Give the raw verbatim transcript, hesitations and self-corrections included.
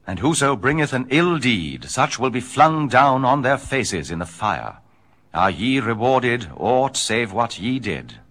And whoso bringeth an ill deed, such will be flung down on their faces in the fire. Are ye rewarded aught save what ye did?